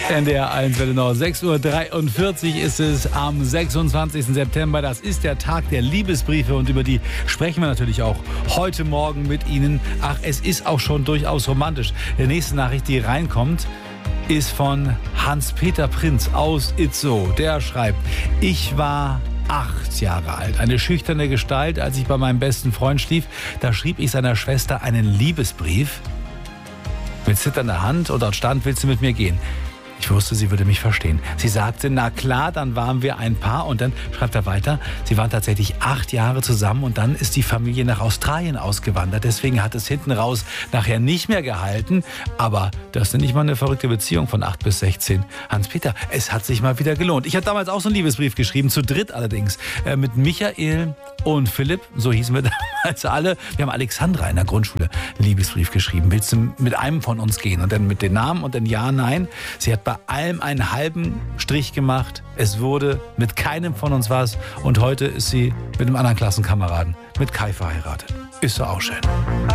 NDR 1 Welle Nord, 6:43 Uhr ist es am 26. September. Das ist der Tag der Liebesbriefe und über die sprechen wir natürlich auch heute Morgen mit Ihnen. Ach, es ist auch schon durchaus romantisch. Die nächste Nachricht, die reinkommt, ist von Hans-Peter Prinz aus Itzehoe. Der schreibt: Ich war 8 Jahre alt, eine schüchterne Gestalt, als ich bei meinem besten Freund schlief. Da schrieb ich seiner Schwester einen Liebesbrief mit zitternder Hand und dort stand: Willst du mit mir gehen? Ich wusste, sie würde mich verstehen. Sie sagte, na klar, dann waren wir ein Paar. Und dann schreibt er weiter, sie waren tatsächlich 8 Jahre zusammen und dann ist die Familie nach Australien ausgewandert. Deswegen hat es hinten raus nachher nicht mehr gehalten. Aber das ist nicht mal eine verrückte Beziehung von 8 bis 16. Hans-Peter, es hat sich mal wieder gelohnt. Ich habe damals auch so einen Liebesbrief geschrieben, zu dritt allerdings, mit Michael und Philipp, so hießen wir damals alle. Wir haben Alexandra in der Grundschule Liebesbrief geschrieben. Willst du mit einem von uns gehen? Und dann mit den Namen und dann ja, nein. Sie hat bei allem einen halben Strich gemacht. Es wurde mit keinem von uns was. Und heute ist sie mit einem anderen Klassenkameraden, mit Kai, verheiratet. Ist doch auch schön.